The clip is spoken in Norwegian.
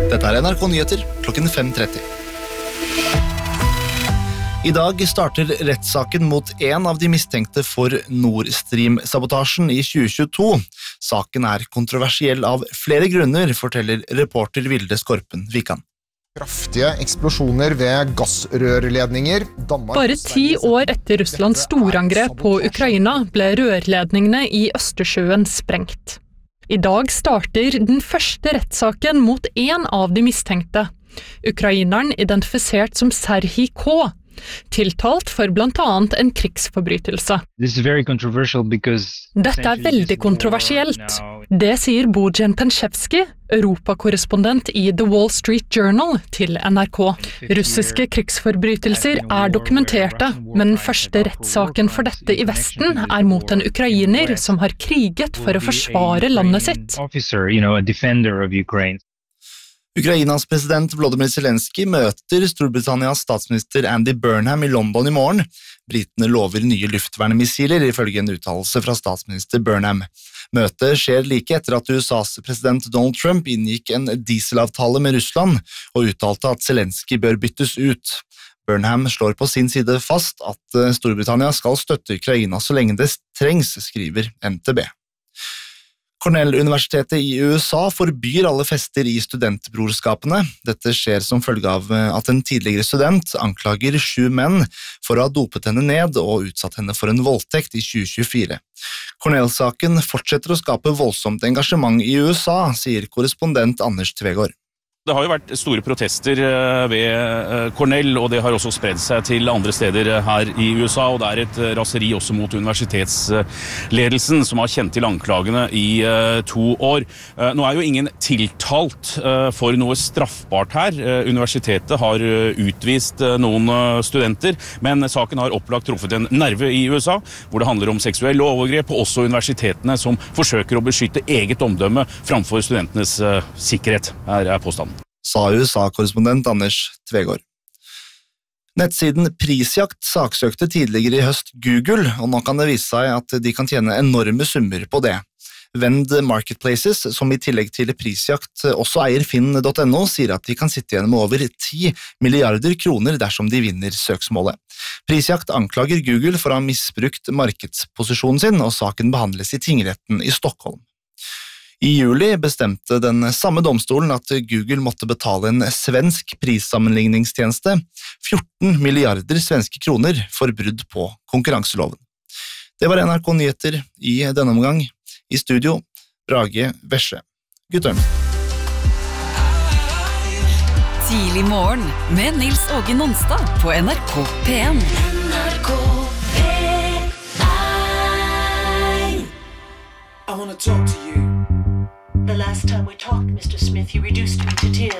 Dette NRK Nyheter, klokken 5:30. I dag starter rettssaken mot en av de mistenkte for Nord Stream-sabotasjen i 2022. Saken kontroversiell av flere grunner, forteller reporter Vilde Skorpen Vikan. Kraftige eksplosjoner ved gassrørledninger. Bare 10 år etter Russlands storangrep på Ukraina ble rørledningene i Østersjøen sprengt. I dag starter den første rettssaken mot en av de mistenkte. Ukraineren identifisert som Serhij K., tiltalt for blant annet en krigsforbrytelse. Dette veldig kontroversielt. Det sier Bojan Penchevsky, europakorrespondent i The Wall Street Journal, til NRK. Russiske krigsforbrytelser dokumenterte, men den første rettssaken for dette i Vesten mot en ukrainer som har kriget for å forsvare landet sitt. Ukrainas president Volodymyr Zelensky møter Storbritannias statsminister Andy Burnham i London i morgen. Britene lover nye luftvernmissiler, ifølge en uttalelse fra statsminister Burnham. Møtet skjer like etter at USAs president Donald Trump inngikk en dieselavtale med Russland og uttalte at Zelensky bør byttes ut. Burnham slår på sin side fast at Storbritannia skal støtte Ukraina så lenge det trengs, skriver NTB. Cornell-universitetet i USA forbyr alle fester i studentbrorskapene. Dette skjer som følge av at en tidligere student anklager 7 menn for å ha dopet henne ned og utsatt henne for en voldtekt i 2024. Cornell-saken fortsetter å skape voldsomt engasjement i USA, sier korrespondent Anders Tvegård. Det har jo vært store protester ved Cornell, og det har også spredd seg til andre steder her i USA, og det et raseri også mot universitetsledelsen, som har kjent til anklagene i 2 år. Nå jo ingen tiltalt for noe straffbart her. Universitetet har utvist noen studenter, men saken har opplagt truffet en nerve i USA, hvor det handler om seksuelle overgrep, og også universitetene som forsøker å beskytte eget omdømme framfor studentenes sikkerhet, påstanden. Sa USA-korrespondent Anders Tvegård. Nettsiden Prisjakt saksøkte tidligere i høst Google, og nå kan det vise seg at de kan tjene enorme summer på det. Vend Marketplaces, som i tillegg til Prisjakt også eier Finn.no, sier at de kan sitte igjen med over 10 milliarder kroner dersom de vinner søksmålet. Prisjakt anklager Google for å ha misbrukt markedsposisjonen sin, og saken behandles i tingretten i Stockholm. I juli bestemte den samme domstolen at Google måtte betale en svensk prissammenligningstjeneste 14 milliarder svenske kroner for brudd på konkurranseloven. Det var NRK Nyheter i denne omgang. I studio, Brage Vesje. Guttorm. Tidlig morgen med Nils Åge Nonstad på NRK P1. I want to talk to you. The last time we talked, Mr. Smith, you reduced me to tears.